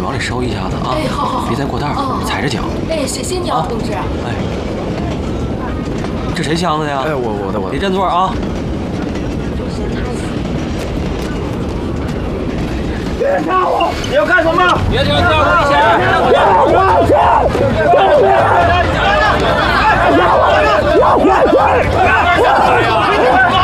往里收一下子啊！ 哎，好好好， 别再过道，踩着脚。 哎，谢谢你啊，同志。 哎，这谁箱子呀？ 哎，我的。 别占座啊！ 别杀我！你要干什么？ 别停，掉危险！ 不要！